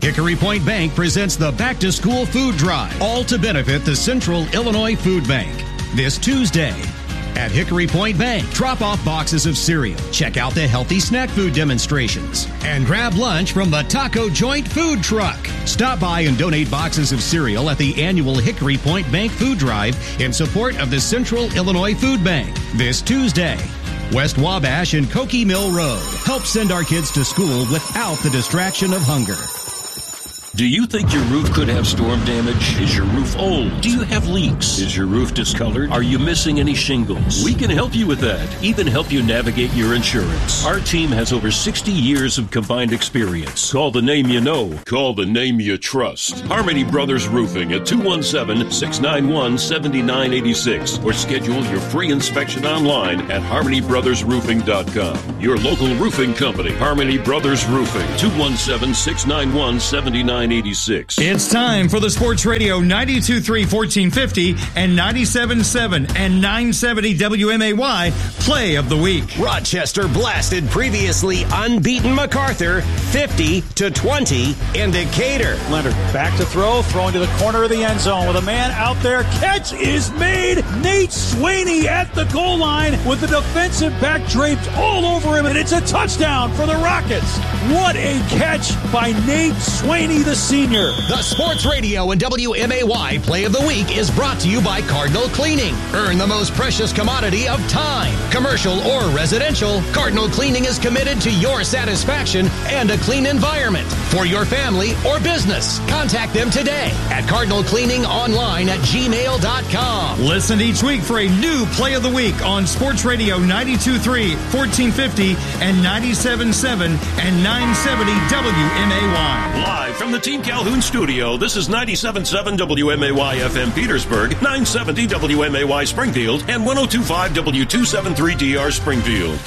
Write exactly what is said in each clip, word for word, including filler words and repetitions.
Hickory Point Bank presents the Back to School Food Drive, all to benefit the Central Illinois Food Bank. This Tuesday at Hickory Point Bank, drop off boxes of cereal, check out the healthy snack food demonstrations, and grab lunch from the Taco Joint Food Truck. Stop by and donate boxes of cereal at the annual Hickory Point Bank Food Drive in support of the Central Illinois Food Bank. This Tuesday, West Wabash and Cokie Mill Road. Help send our kids to school without the distraction of hunger. Do you think your roof could have storm damage? Is your roof old? Do you have leaks? Is your roof discolored? Are you missing any shingles? We can help you with that, even help you navigate your insurance. Our team has over sixty years of combined experience. Call the name you know. Call the name you trust. Harmony Brothers Roofing at two one seven, six nine one, seven nine eight six or schedule your free inspection online at harmony brothers roofing dot com. Your local roofing company, Harmony Brothers Roofing, two one seven, six nine one, seven nine eighty-six. It's time for the Sports Radio ninety-two point three, fourteen fifty and ninety-seven point seven and nine seventy W M A Y Play of the Week. Rochester blasted previously unbeaten MacArthur fifty to twenty in Decatur. Leonard back to throw, throwing to the corner of the end zone with a man out there. Catch is made. Nate Swaney at the goal line with the defensive back draped all over him, and it's a touchdown for the Rockets. What a catch by Nate Swaney, the senior. The Sports Radio and W M A Y Play of the Week is brought to you by Cardinal Cleaning. Earn the most precious commodity of time. Commercial or residential, Cardinal Cleaning is committed to your satisfaction and a clean environment. For your family or business, contact them today at cardinal cleaning online at gmail dot com. Listen each week for a new Play of the Week on Sports Radio ninety-two point three, fourteen fifty and ninety-seven point seven and nine seventy W M A Y. Live from the Team Calhoun studio, this is ninety-seven point seven W M A Y F M Petersburg, nine seventy W M A Y Springfield, and one oh two point five W two seventy-three D R Springfield.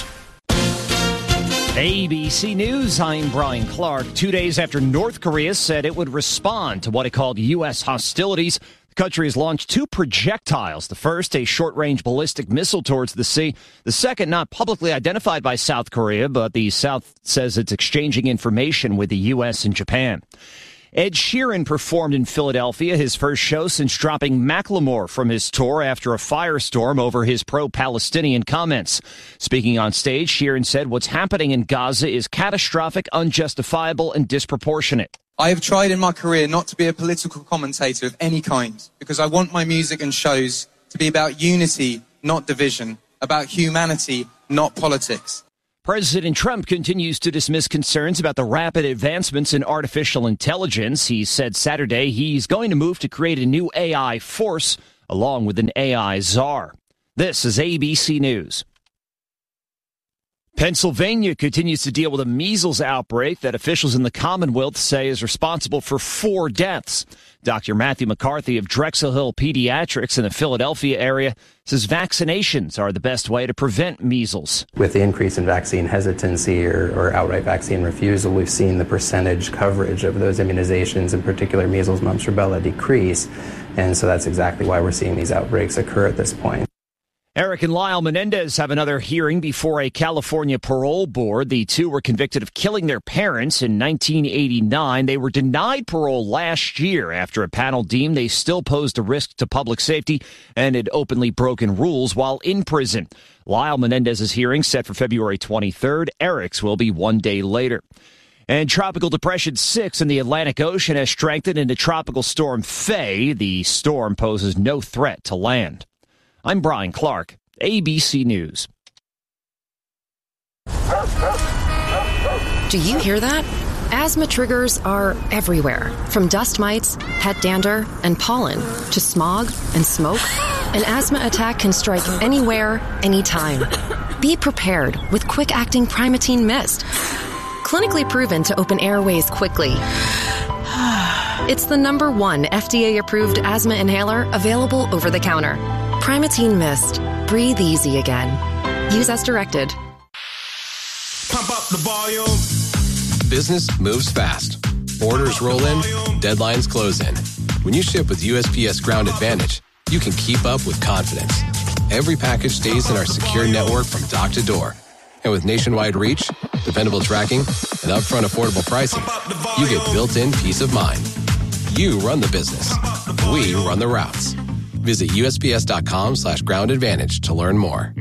A B C News, I'm Brian Clark. Two days after North Korea said it would respond to what it called U S hostilities, the country has launched two projectiles. The first, a short-range ballistic missile towards the sea. The second, not publicly identified by South Korea, but the South says it's exchanging information with the U S and Japan. Ed Sheeran performed in Philadelphia, his first show since dropping Macklemore from his tour after a firestorm over his pro-Palestinian comments. Speaking on stage, Sheeran said what's happening in Gaza is catastrophic, unjustifiable, and disproportionate. I have tried in my career not to be a political commentator of any kind because I want my music and shows to be about unity, not division, about humanity, not politics. President Trump continues to dismiss concerns about the rapid advancements in artificial intelligence. He said Saturday he's going to move to create a new A I force along with an A I czar. This is A B C News. Pennsylvania continues to deal with a measles outbreak that officials in the Commonwealth say is responsible for four deaths. Doctor Matthew McCarthy of Drexel Hill Pediatrics in the Philadelphia area says vaccinations are the best way to prevent measles. With the increase in vaccine hesitancy or, or outright vaccine refusal, we've seen the percentage coverage of those immunizations, in particular measles, mumps, rubella, decrease. And so that's exactly why we're seeing these outbreaks occur at this point. Eric and Lyle Menendez have another hearing before a California parole board. The two were convicted of killing their parents in nineteen eighty-nine. They were denied parole last year after a panel deemed they still posed a risk to public safety and had openly broken rules while in prison. Lyle Menendez's hearing set for February twenty-third. Eric's will be one day later. And Tropical Depression six in the Atlantic Ocean has strengthened into Tropical Storm Faye. The storm poses no threat to land. I'm Brian Clark, A B C News. Do you hear that? Asthma triggers are everywhere, from dust mites, pet dander, and pollen, to smog and smoke. An asthma attack can strike anywhere, anytime. Be prepared with quick-acting Primatene Mist. Clinically proven to open airways quickly. It's the number one F D A-approved asthma inhaler available over the counter. Primatene Mist. Breathe easy again. Use as directed. Pump up the volume. Business moves fast. Orders roll in, deadlines close in. When you ship with U S P S Ground Advantage, you can keep up with confidence. Every package stays in our secure network from dock to door. And with nationwide reach, dependable tracking, and With upfront affordable pricing, you get built-in peace of mind. You run the business. We run the routes. Visit U S P S dot com slash ground advantage to learn more.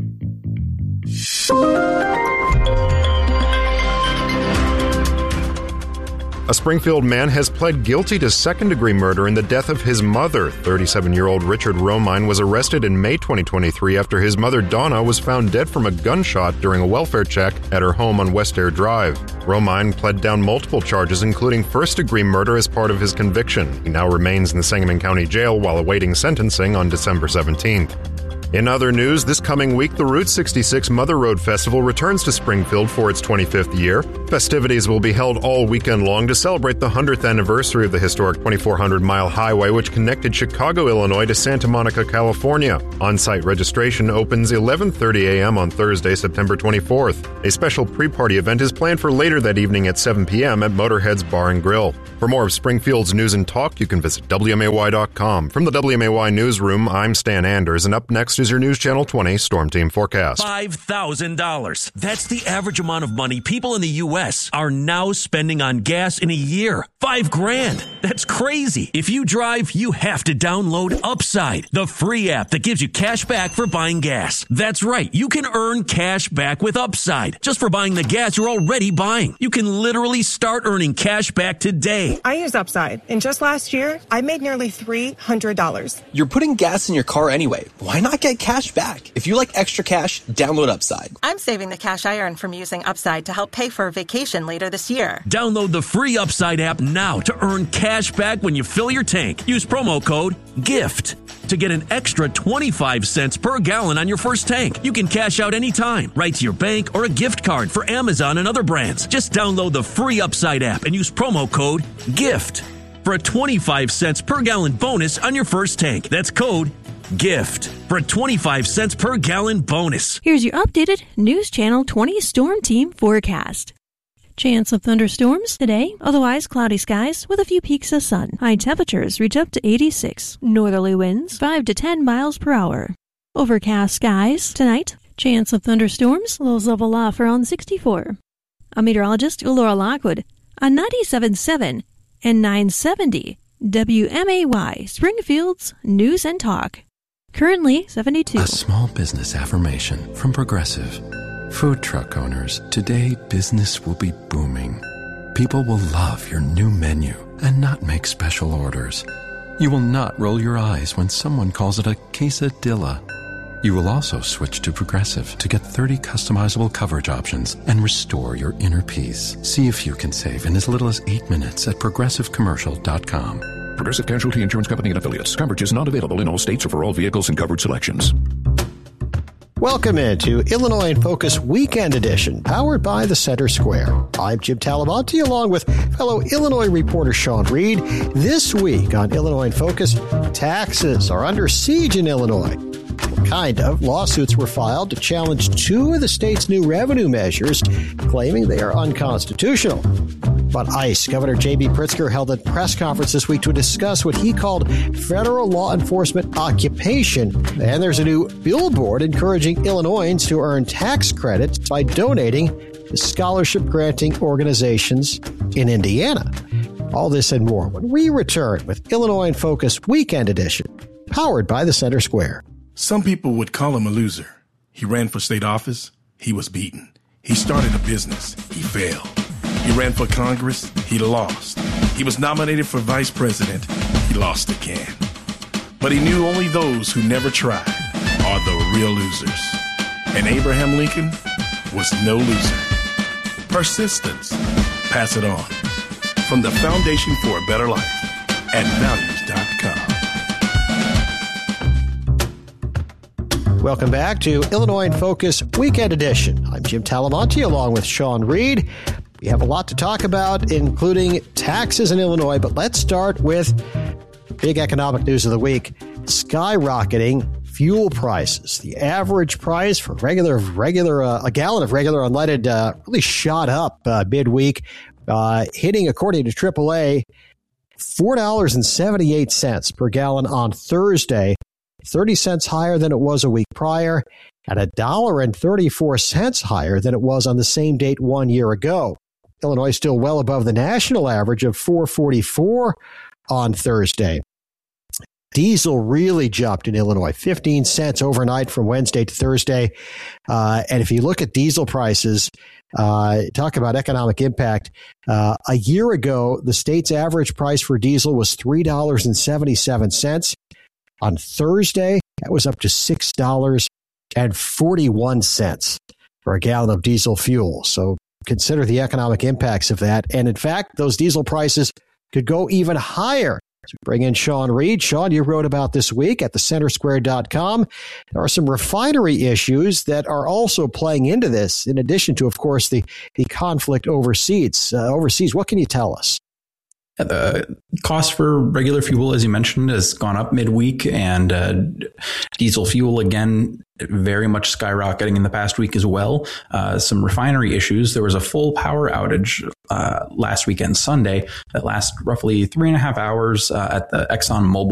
A Springfield man has pled guilty to second-degree murder in the death of his mother. thirty-seven-year-old Richard Romine was arrested in May twenty twenty-three after his mother, Donna, was found dead from a gunshot during a welfare check at her home on West Air Drive. Romine pled down multiple charges, including first-degree murder as part of his conviction. He now remains in the Sangamon County Jail while awaiting sentencing on December seventeenth. In other news, this coming week, the Route sixty-six Mother Road Festival returns to Springfield for its twenty-fifth year. Festivities will be held all weekend long to celebrate the one hundredth anniversary of the historic twenty-four hundred mile highway, which connected Chicago, Illinois to Santa Monica, California. On-site registration opens eleven thirty a.m. on Thursday, September twenty-fourth. A special pre-party event is planned for later that evening at seven p.m. at Motorhead's Bar and Grill. For more of Springfield's news and talk, you can visit W M A Y dot com. From the W M A Y Newsroom, I'm Stan Anders, and up next is your News Channel twenty Storm Team forecast. five thousand dollars. That's the average amount of money people in the U S are now spending on gas in a year. Five grand. That's crazy. If you drive, you have to download Upside, the free app that gives you cash back for buying gas. That's right. You can earn cash back with Upside just for buying the gas you're already buying. You can literally start earning cash back today. I use Upside, and just last year, I made nearly three hundred dollars. You're putting gas in your car anyway. Why not get cash back? If you like extra cash, download Upside. I'm saving the cash I earn from using Upside to help pay for a vacation later this year. Download the free Upside app now to earn cash back when you fill your tank. Use promo code GIFT to get an extra twenty-five cents per gallon on your first tank. You can cash out anytime, right to your bank or a gift card for Amazon and other brands. Just download the free Upside app and use promo code GIFT for a twenty-five cents per gallon bonus on your first tank. That's code GIFT for a twenty-five cents per gallon bonus. Here's your updated News Channel twenty Storm Team forecast. Chance of thunderstorms today, otherwise cloudy skies with a few peaks of sun. High temperatures reach up to eighty-six. Northerly winds five to ten miles per hour. Overcast skies tonight. Chance of thunderstorms, lows level off around sixty-four. I'm meteorologist Laura Lockwood on ninety-seven point seven and nine seventy W M A Y, Springfield's News and Talk. Currently seventy-two. A small business affirmation from Progressive. Food truck owners, today business will be booming. People will love your new menu and not make special orders. You will not roll your eyes when someone calls it a quesadilla. You will also switch to Progressive to get thirty customizable coverage options and restore your inner peace. See if you can save in as little as eight minutes at progressive commercial dot com. Progressive Casualty Insurance Company and Affiliates. Coverage is not available in all states or for all vehicles and covered selections. Welcome into Illinois in Focus Weekend Edition, powered by the Center Square. I'm Jim Talamonte, along with fellow Illinois reporter Sean Reed. This week on Illinois in Focus, taxes are under siege in Illinois. Well, kind of. Lawsuits were filed to challenge two of the state's new revenue measures, claiming they are unconstitutional. But ICE Governor J B Pritzker held a press conference this week to discuss what he called federal law enforcement occupation. And there's a new billboard encouraging Illinoisans to earn tax credits by donating to scholarship-granting organizations in Indiana. All this and more when we return with Illinois in Focus Weekend Edition, powered by the Center Square. Some people would call him a loser. He ran for state office. He was beaten. He started a business. He failed. He ran for Congress. He lost. He was nominated for vice president. He lost again. But he knew only those who never tried are the real losers. And Abraham Lincoln was no loser. Persistence. Pass it on. From the Foundation for a Better Life at values dot com. Welcome back to Illinois in Focus Weekend Edition. I'm Jim Talamonte, along with Sean Reed. We have a lot to talk about, including taxes in Illinois, but let's start with big economic news of the week: skyrocketing fuel prices. The average price for regular, regular uh, a gallon of regular unleaded uh, really shot up uh, midweek, uh, hitting, according to triple A, four dollars and seventy-eight cents per gallon on Thursday, thirty cents higher than it was a week prior, and one dollar and thirty-four cents higher than it was on the same date one year ago. Illinois still well above the national average of four forty-four on Thursday. Diesel really jumped in Illinois, fifteen cents overnight from Wednesday to Thursday. Uh, and if you look at diesel prices, uh, talk about economic impact. Uh, a year ago, the state's average price for diesel was three dollars and seventy-seven cents. On Thursday, that was up to six dollars and forty-one cents for a gallon of diesel fuel. So consider the economic impacts of that. And in fact, those diesel prices could go even higher. So bring in Sean Reed. Sean, you wrote about this week at the center square dot com. There are some refinery issues that are also playing into this, in addition to, of course, the, the conflict overseas. Uh, overseas, what can you tell us? The cost for regular fuel, as you mentioned, has gone up midweek, and uh, diesel fuel, again, very much skyrocketing in the past week as well. Uh, some refinery issues. There was a full power outage uh, last weekend, Sunday, that lasted roughly three and a half hours uh, at the ExxonMobil